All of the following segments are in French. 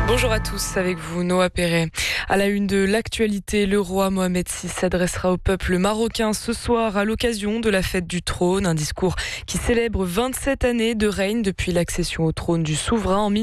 Bonjour à tous, avec vous Noah Perret. À la une de l'actualité, le roi Mohamed VI s'adressera au peuple marocain ce soir à l'occasion de la fête du trône, un discours qui célèbre 27 années de règne depuis l'accession au trône du souverain en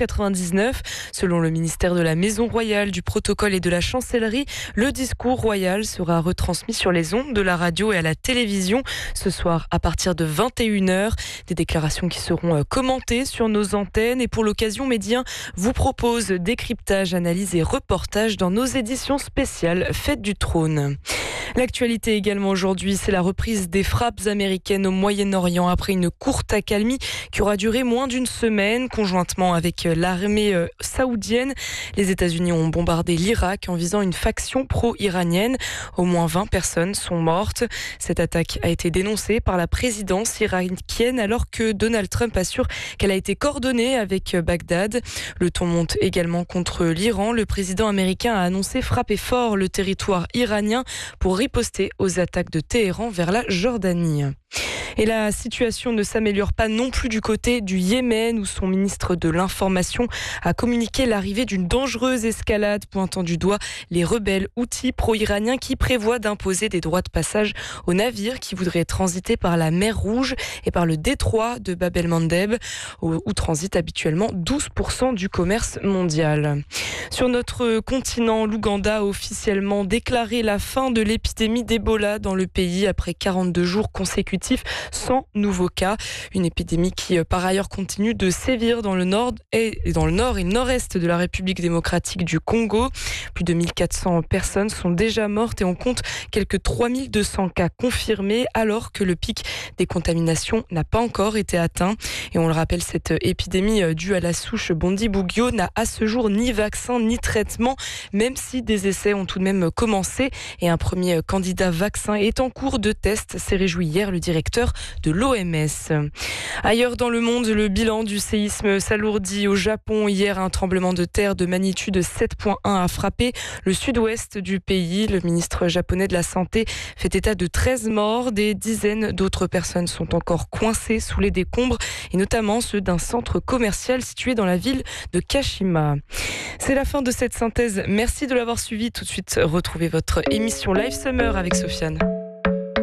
1999. Selon le ministère de la Maison royale, du protocole et de la chancellerie, le discours royal sera retransmis sur les ondes de la radio et à la télévision ce soir à partir de 21h. Des déclarations qui seront commentées sur nos antennes et pour l'occasion, Média vous propose décryptage, analyse et reportage dans nos éditions spéciales Fête du Trône. L'actualité également aujourd'hui, c'est la reprise des frappes américaines au Moyen-Orient après une courte accalmie qui aura duré moins d'une semaine. Conjointement avec l'armée saoudienne, les États-Unis ont bombardé l'Irak en visant une faction pro-iranienne. Au moins 20 personnes sont mortes. Cette attaque a été dénoncée par la présidence irakienne alors que Donald Trump assure qu'elle a été coordonnée avec Bagdad. Le ton monte également contre l'Iran. Le président américain a annoncé frapper fort le territoire iranien pour riposter aux attaques de Téhéran vers la Jordanie. Et la situation ne s'améliore pas non plus du côté du Yémen où son ministre de l'Information a communiqué l'arrivée d'une dangereuse escalade pointant du doigt les rebelles houthis pro-iraniens qui prévoient d'imposer des droits de passage aux navires qui voudraient transiter par la mer Rouge et par le détroit de Bab el-Mandeb où transite habituellement 12% du commerce mondial. Sur notre continent, l'Ouganda a officiellement déclaré la fin de l'épidémie d'Ebola dans le pays après 42 jours consécutifs sans nouveaux cas. Une épidémie qui, par ailleurs, continue de sévir dans le nord et le nord-est de la République démocratique du Congo. Plus de 1400 personnes sont déjà mortes et on compte quelques 3200 cas confirmés alors que le pic des contaminations n'a pas encore été atteint. Et on le rappelle, cette épidémie due à la souche Bundibugyo n'a à ce jour ni vaccin ni traitement, même si des essais ont tout de même commencé et un premier candidat vaccin est en cours de test, s'est réjoui hier le directeur de l'OMS. Ailleurs dans le monde, le bilan du séisme s'alourdit. Au Japon, hier, un tremblement de terre de magnitude 7,1 a frappé le sud-ouest du pays. Le ministre japonais de la Santé fait état de 13 morts. Des dizaines d'autres personnes sont encore coincées sous les décombres et notamment ceux d'un centre commercial situé dans la ville de Kashima. C'est la fin de cette synthèse. Merci de l'avoir suivi. Tout de suite, retrouvez votre émission Live Summer avec Sofiane.